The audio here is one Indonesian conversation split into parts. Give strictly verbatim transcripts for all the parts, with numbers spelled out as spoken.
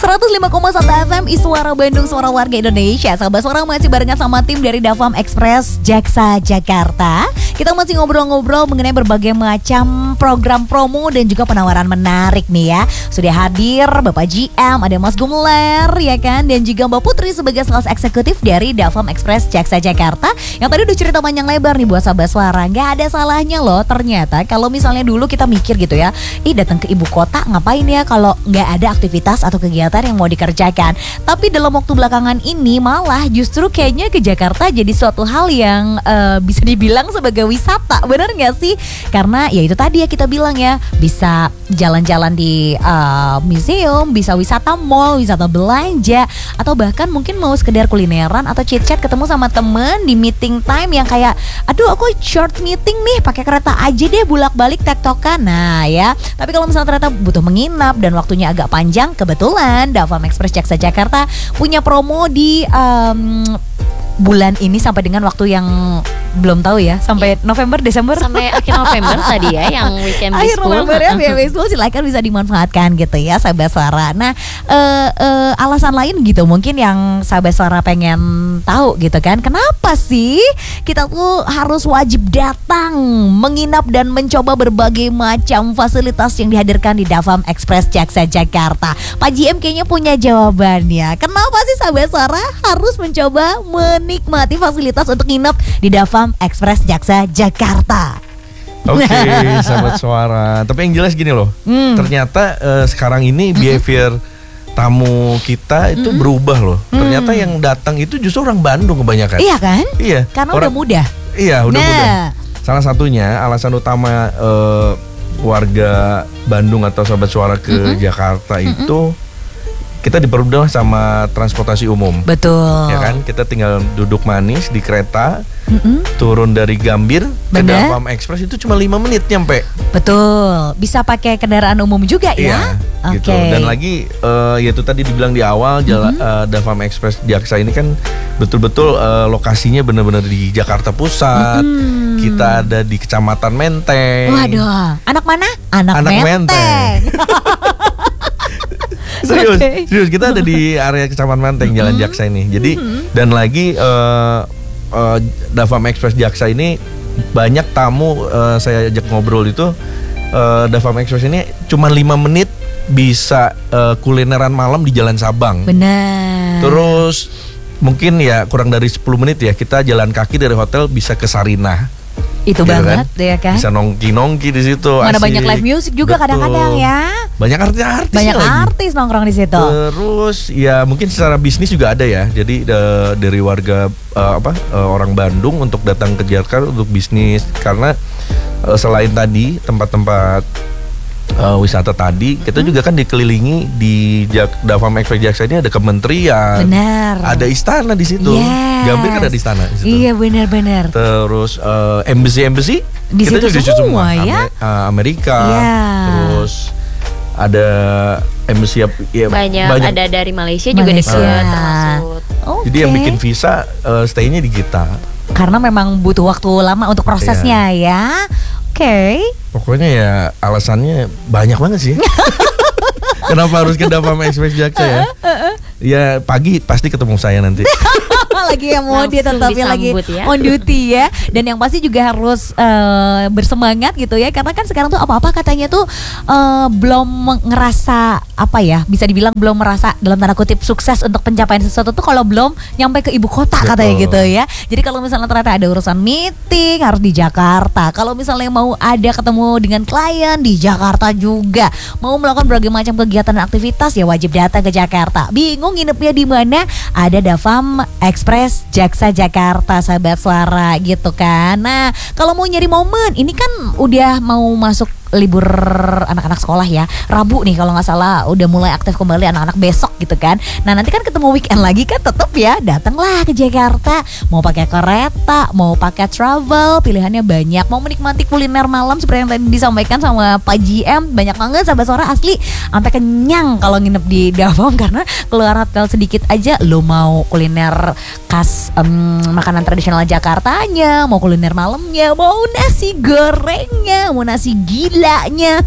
seratus lima koma satu F M Iswara Bandung, suara warga Indonesia. Sahabat Suara masih barengan sama tim dari Davam Express Jaksa Jakarta. Kita masih ngobrol-ngobrol mengenai berbagai macam program promo dan juga penawaran menarik nih ya. Sudah hadir Bapak G M, ada Mas Gumler ya kan, dan juga Mbak Putri sebagai sales eksekutif dari Davam Express Jaksa Jakarta. Yang tadi udah cerita panjang lebar nih buat sahabat Suara. Gak ada salahnya loh ternyata kalau misalnya dulu kita mikir gitu ya, ih datang ke ibu kota ngapain ya kalau nggak ada aktivitas atau kegiatan yang mau dikerjakan. Tapi dalam waktu belakangan ini malah justru kayaknya ke Jakarta jadi suatu hal yang uh, bisa dibilang sebagai wisata, bener nggak sih? Karena ya itu tadi ya kita bilang ya, bisa jalan-jalan di uh, museum, bisa wisata mall, wisata belanja, atau bahkan mungkin mau sekedar kulineran atau chit-chat ketemu sama temen di meeting time yang kayak, aduh aku short meeting nih, pakai kereta aja deh bolak-balik tektokan. Nah ya, tapi kalau misalnya ternyata butuh menginap dan waktunya agak panjang, kebetulan Davam Express Jaksa Jakarta punya promo di um, bulan ini sampai dengan waktu yang belum tahu ya, sampai November, Desember, sampai akhir November tadi ya, yang weekend akhir school. November ya, weekend school silakan bisa dimanfaatkan gitu ya sahabat Suara. Nah uh, uh, alasan lain gitu mungkin yang sahabat Suara pengen tahu gitu kan, kenapa sih kita tuh harus wajib datang menginap dan mencoba berbagai macam fasilitas yang dihadirkan di Davam Express Jaksa Jakarta. Pak G M kayaknya punya jawabannya. Kenapa sih sahabat Suara harus mencoba menikmati fasilitas untuk nginep di Davam Express Jaksa Jakarta? Oke, okay, sahabat Suara. Tapi yang jelas gini loh, hmm. ternyata uh, sekarang ini behavior tamu kita itu mm-hmm. berubah loh. Hmm. Ternyata yang datang itu justru orang Bandung kebanyakan. Iya kan? Iya. Karena orang, udah mudah. Iya, udah nah. mudah. Salah satunya alasan utama uh, warga Bandung atau sahabat Suara ke mm-hmm. Jakarta mm-hmm. itu kita dipermudah sama transportasi umum. Betul. Ya kan, kita tinggal duduk manis di kereta, mm-hmm. turun dari Gambir ke Bener. Davam Express itu cuma lima menit nyampe. Betul. Bisa pakai kendaraan umum juga ya. Iya, Oke. gitu. Dan lagi uh, ya itu tadi dibilang di awal, jala, mm-hmm. uh, Davam Express Jaksa ini kan betul-betul uh, lokasinya benar-benar di Jakarta Pusat. Mm-hmm. Kita ada di Kecamatan Menteng. Waduh, anak mana? Anak, Anak Menteng. Menteng. Serius, okay. serius kita ada di area Kecamatan Menteng, Jalan mm-hmm. Jaksa ini. Jadi mm-hmm. dan lagi uh, uh, Davam Express Jaksa ini banyak tamu uh, saya ajak ngobrol itu uh, Davam Express ini cuma lima menit bisa uh, kulineran malam di Jalan Sabang. Benar. Terus mungkin ya kurang dari sepuluh menit ya kita jalan kaki dari hotel bisa ke Sarinah. Itu gitu banget kan? Ya kan. Bisa nongki-nongki di situ. Mana asik. banyak live music juga. Betul. Kadang-kadang ya. Banyak artis-artis. Banyak lagi. artis nongkrong di situ. Terus ya mungkin secara bisnis juga ada ya. Jadi uh, dari warga uh, apa uh, orang Bandung untuk datang ke Jakarta untuk bisnis, karena uh, selain tadi tempat-tempat Uh, wisata tadi, kita hmm. juga kan dikelilingi di Jak- Davam Express Jaksa ini ada kementerian, benar, ada istana di situ, yes. Gambir kan ada istana di situ. Iya benar-benar. Terus uh, embassy embassy di kita situ juga semua, semua ya. Amer- uh, Amerika, yeah. terus ada embassy ya, banyak, banyak ada dari Malaysia, Malaysia. juga termasuk. Okay. Jadi yang bikin visa uh, stay-nya di kita. Karena memang butuh waktu lama untuk prosesnya yeah. ya. Oke. Okay. Pokoknya ya alasannya banyak banget sih. Kenapa harus ke Davam Express Jaksa ya? Ya pagi pasti ketemu saya nanti. Lagi yang mau dia tetapi lagi ya. On duty ya. Dan yang pasti juga harus uh, bersemangat gitu ya. Karena kan sekarang tuh apa-apa katanya tuh uh, belum ngerasa apa ya, bisa dibilang belum merasa dalam tanda kutip sukses untuk pencapaian sesuatu tuh kalau belum nyampe ke ibu kota. Betul. Katanya gitu ya. Jadi kalau misalnya ternyata ada urusan meeting harus di Jakarta. Kalau misalnya mau ada ketemu dengan klien di Jakarta juga. Mau melakukan berbagai macam kegiatan dan aktivitas ya wajib datang ke Jakarta. Bingung nginepnya di mana? Ada Davam Express Jaksa Jakarta, sahabat Suara gitu kan. Nah, kalau mau nyari momen, ini kan udah mau masuk libur anak-anak sekolah ya. Rabu nih kalau nggak salah udah mulai aktif kembali anak-anak besok gitu kan. Nah nanti kan ketemu weekend lagi kan, tetap ya datanglah ke Jakarta. Mau pakai kereta, mau pakai travel, pilihannya banyak. Mau menikmati kuliner malam seperti yang tadi disampaikan sama Pak G M, banyak banget sahabat Suara, asli sampai kenyang kalau nginep di Davam. Karena keluar hotel sedikit aja lo mau kuliner khas um, makanan tradisional Jakartanya, mau kuliner malamnya, mau nasi gorengnya, mau nasi gila gilanya.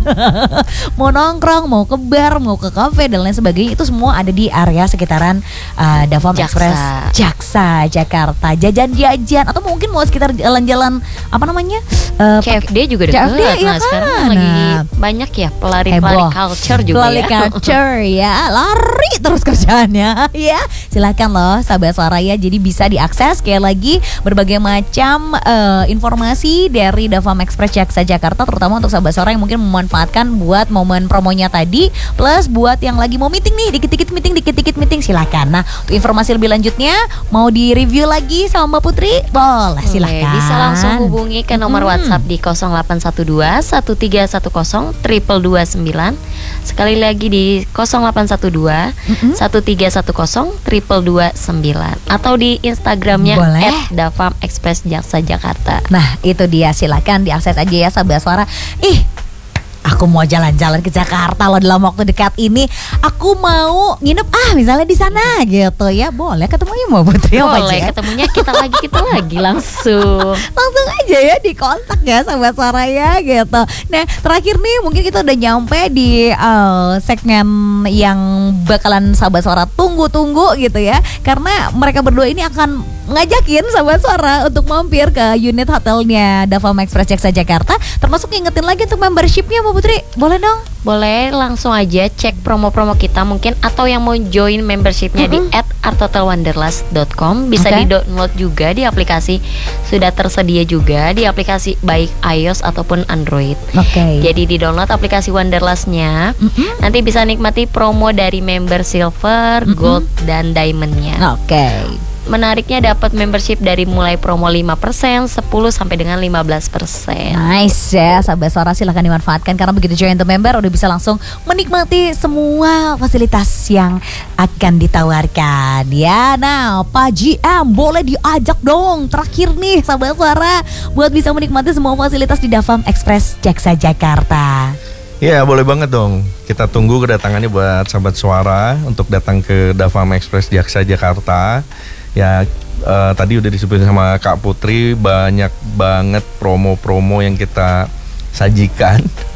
Mau nongkrong, mau ke bar, mau ke kafe dan lain sebagainya, itu semua ada di area sekitaran uh, Davam Jaksa. Express Jaksa Jakarta. Jajan-jajan atau mungkin mau sekitar jalan-jalan apa namanya? Uh, C F D juga C F D, dekat. iya Nah, sekarang kan? kan lagi Nah. banyak ya pelari-pelari Heboh. culture juga Pelari ya. culture ya, lari terus kerjaannya ya. Silakan loh sahabat suara ya. Jadi bisa diakses sekali lagi berbagai macam uh, informasi dari Davam Express Jaksa Jakarta, terutama untuk sahabat suara yang mungkin memanfaatkan buat momen promonya tadi, plus buat yang lagi mau meeting nih, dikit-dikit meeting, dikit-dikit meeting, silakan. Nah, untuk informasi lebih lanjutnya mau di review lagi sama Mbak Putri, boleh silakan. Boleh, bisa langsung hubungi ke nomor Hmm. WhatsApp di nol delapan satu dua satu tiga satu nol dua dua sembilan. Sekali lagi di nol delapan satu dua satu tiga satu nol dua dua sembilan atau di Instagramnya Boleh. et davam express jaksa jakarta. Nah itu dia, silakan diakses aja ya sahabat suara. Ih, aku mau jalan-jalan ke Jakarta loh dalam waktu dekat ini. Aku mau nginep ah misalnya di sana gitu ya. Boleh ketemu ya Mbak Putri sama Pak Boleh, Jen? ketemunya kita lagi kita lagi langsung. Langsung aja ya di kontak ya sahabat suara ya gitu. Nah terakhir nih mungkin kita udah nyampe di uh, segmen yang bakalan sahabat suara tunggu-tunggu gitu ya. Karena mereka berdua ini akan ngajakin sahabat suara untuk mampir ke unit hotelnya Davam Express Jaksa Jakarta. Termasuk ngingetin lagi untuk membershipnya Mbak Putri. Boleh dong? Boleh, langsung aja cek promo-promo kita mungkin, atau yang mau join membershipnya Mm-mm. di at artotelwanderlust dot com. Bisa Oke. di-download juga di aplikasi, sudah tersedia juga di aplikasi baik iOS ataupun Android. Oke. Jadi di-download aplikasi Wanderlust-nya, Mm-mm. nanti bisa nikmati promo dari member silver, Mm-mm. gold, dan diamondnya. Oke. Menariknya dapat membership dari mulai promo lima persen, sepuluh sampai dengan lima belas persen. Nice ya sahabat suara, silahkan dimanfaatkan karena begitu join the member udah bisa langsung menikmati semua fasilitas yang akan ditawarkan ya. Nah Pak G M boleh diajak dong terakhir nih sahabat suara buat bisa menikmati semua fasilitas di Davam Express Jaksa Jakarta. Ya boleh banget dong. Kita tunggu kedatangannya buat sahabat suara untuk datang ke Davam Express Jaksa Jakarta. Ya eh, tadi udah disebutin sama Kak Putri, banyak banget promo-promo yang kita sajikan.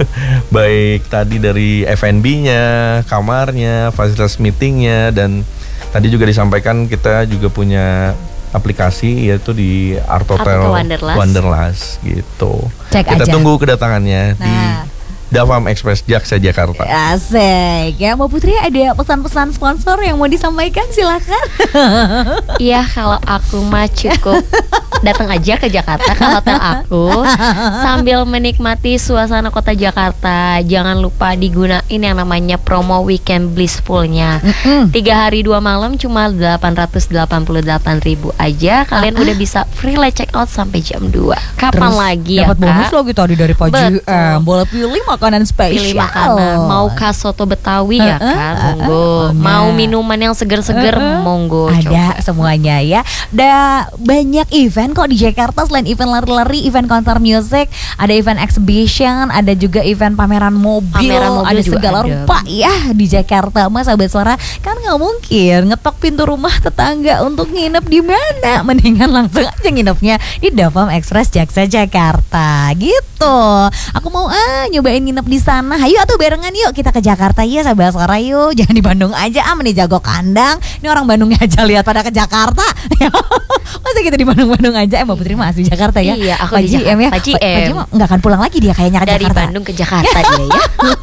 Baik tadi dari F and B-nya, kamarnya, fasilitas meetingnya, dan tadi juga disampaikan kita juga punya aplikasi yaitu di Artotel Artotel Wanderlust. Wanderlust gitu. Cek Kita aja. tunggu kedatangannya di Nah. Davam Express Jaksa Jakarta. Asik ya Mbak Putri, ada pesan-pesan sponsor yang mau disampaikan silakan. Iya, kalau aku mah cukup datang aja ke Jakarta, ke hotel aku, sambil menikmati suasana kota Jakarta. Jangan lupa digunain yang namanya promo weekend blissfulnya. Mm-mm. Tiga hari dua malam cuma delapan ratus delapan puluh delapan ribu aja. Kalian udah bisa free late check out sampai jam dua. Kapan Terus lagi ya dapat bonus Kak? lagi tadi dari Pak G M. Betul. Boleh pilih makanan spesial. Pilih makanan. Mau khas soto Betawi ya Heeh, kan? heeh, Monggo. heeh. Mau minuman yang seger-seger? Heeh. Monggo. Ada coba. semuanya ya. Ada banyak event kok di Jakarta. Selain event lari-lari, event konser musik, ada event exhibition, ada juga event pameran mobil, Pameran mobil ada juga segala ada. rupa ya di Jakarta. Mas sahabat suara, kan nggak mungkin ngetok pintu rumah tetangga untuk nginep di mana. Mendingan langsung aja nginepnya di Davam Express Jaksa Jakarta gitu. Aku mau ah nyobain nginep di sana. Ayo atuh barengan yuk kita ke Jakarta ya sahabat suara yuk. Jangan di Bandung aja, ah mending jago kandang. Ini orang Bandungnya aja lihat pada ke Jakarta. Masa kita di Bandung-Bandung aja. Eh Mbak Putri mah asli Jakarta ya. Iya, aku Pak di G M ya. Jakarta. Pak G M. Pak G M nggak akan pulang lagi dia kayaknya ke Dari Jakarta. Bandung ke Jakarta dia ya.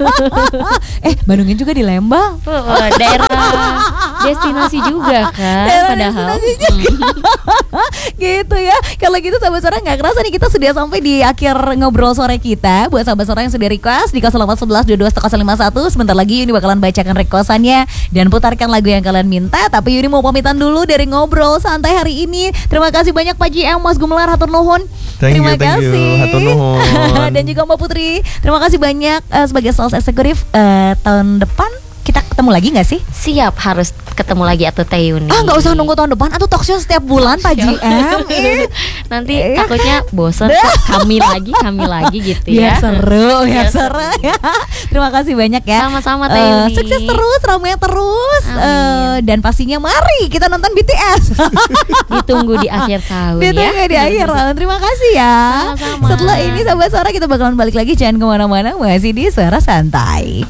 eh Bandungin juga di Lembang. Oh, daerah destinasi juga kan. Daerah Padahal destinasi juga. Gitu ya. Kalau gitu sahabat suara nggak kerasa nih kita sudah sampai di akhir ngobrol sore kita. Buat sahabat suara yang sudah request di nol delapan satu satu dua dua nol lima satu, sebentar lagi Yuni bakalan bacakan requestannya dan putarkan lagu yang kalian minta. Tapi Yuni mau pamitan dulu dari ngobrol santai hari ini. Terima kasih banyak Pak G M, Mas Gumelar, hatur nuhun. Thank you, Terima thank you. kasih. Hatur nuhun. Dan juga Mbak Putri, terima kasih banyak eh, sebagai sales eksekutif eh, tahun depan kita ketemu lagi nggak sih? Siap, harus ketemu lagi atau Teh Yuni. Ah nggak usah nunggu tahun depan atau talk show setiap bulan Pak J M. Ih. Nanti Eh. takutnya bosan kok, kami lagi, kami lagi gitu Biar ya. seru, biar Biar seru ya. Terima kasih banyak ya. Sama-sama Teh Eh, Yuni. sukses terus, ramai terus. Amin. Eh, dan pastinya mari kita nonton B T S. Ditunggu di akhir tahun ya. Ditunggu di akhir tahun. Terima kasih ya. Sama-sama. Setelah ini Sahabat Suara kita bakalan balik lagi, jangan kemana-mana, masih di Suara Santai.